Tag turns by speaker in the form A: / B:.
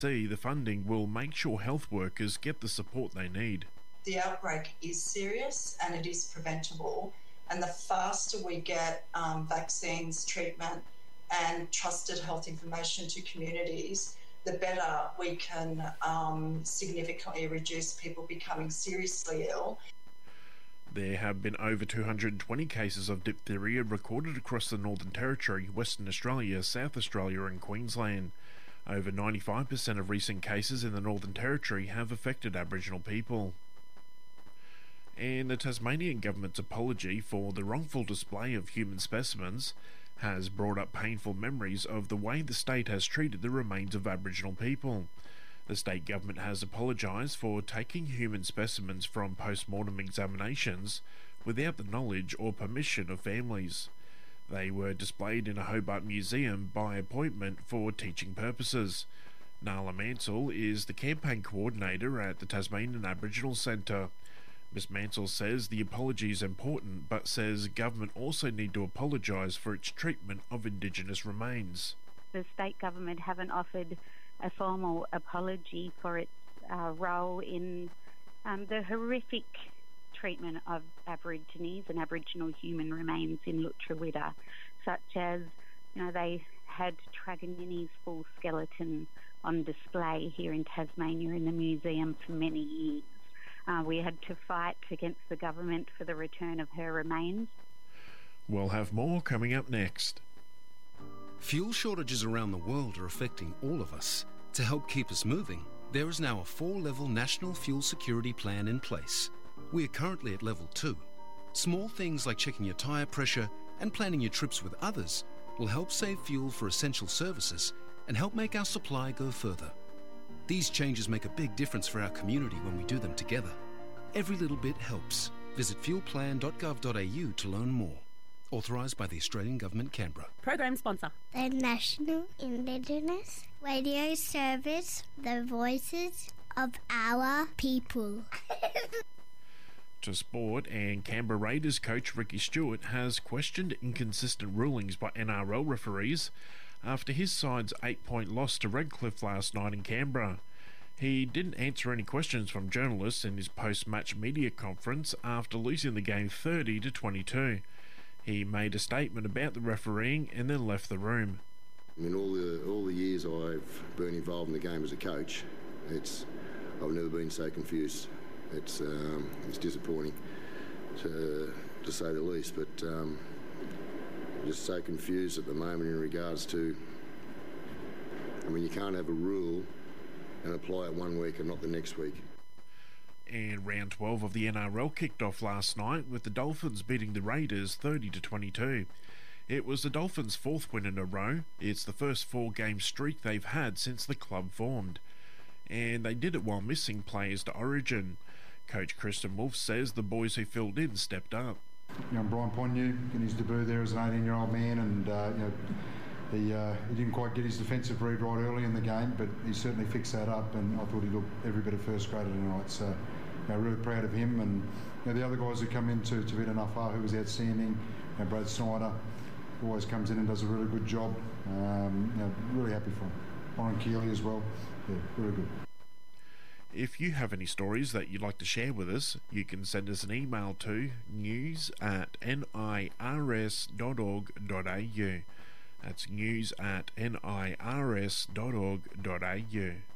A: The funding will make sure health workers get the support they need.
B: The outbreak is serious and it is preventable, and the faster we get vaccines, treatment and trusted health information to communities, the better we can significantly reduce people becoming seriously ill.
A: There have been over 220 cases of diphtheria recorded across the Northern Territory, Western Australia, South Australia and Queensland. Over 95% of recent cases in the Northern Territory have affected Aboriginal people. And the Tasmanian government's apology for the wrongful display of human specimens has brought up painful memories of the way the state has treated the remains of Aboriginal people. The state government has apologised for taking human specimens from post-mortem examinations without the knowledge or permission of families. They were displayed in a Hobart museum by appointment for teaching purposes. Nala Mansell is the campaign coordinator at the Tasmanian Aboriginal Centre. Ms Mansell says the apology is important, but says government also need to apologise for its treatment of Indigenous remains.
C: The state government haven't offered a formal apology for its role in the horrific treatment of Aborigines and Aboriginal human remains in Lutruwita, such as, they had Truganini's full skeleton on display here in Tasmania in the museum for many years. We had to fight against the government for the return of her remains.
A: We'll have more coming up next.
D: Fuel shortages around the world are affecting all of us. To help keep us moving, there is now a 4-level national fuel security plan in place. We are currently at level 2. Small things like checking your tyre pressure and planning your trips with others will help save fuel for essential services and help make our supply go further. These changes make a big difference for our community when we do them together. Every little bit helps. Visit fuelplan.gov.au to learn more. Authorised by the Australian Government, Canberra.
E: Program sponsor:
F: the National Indigenous Radio Service, the voices of our people.
A: To sport, and Canberra Raiders coach Ricky Stewart has questioned inconsistent rulings by NRL referees after his side's 8-point loss to Redcliffe last night in Canberra. He didn't answer any questions from journalists in his post-match media conference after losing the game 30-22. He made a statement about the refereeing and then left the room.
G: I mean, all the years I've been involved in the game as a coach, I've never been so confused. It's disappointing to say the least, but just so confused at the moment in regards to, you can't have a rule and apply it one week and not the next week.
A: And round 12 of the NRL kicked off last night with the Dolphins beating the Raiders 30-22. It was the Dolphins' 4th win in a row. It's the first 4-game streak they've had since the club formed. And they did it while missing players to Origin. Coach Kristen Wolfe says the boys who filled in stepped up.
H: Brian Ponyu in his debut there as an 18-year-old man, and he didn't quite get his defensive read right early in the game, but he certainly fixed that up, and I thought he looked every bit of first grader tonight. So, really proud of him, and the other guys who come in to Vita Nafar, who was outstanding. Brad Snyder always comes in and does a really good job. Really happy for him. Warren Keeley as well. Yeah, really good.
A: If you have any stories that you'd like to share with us, you can send us an email to news@nirs.org.au. That's news@nirs.org.au.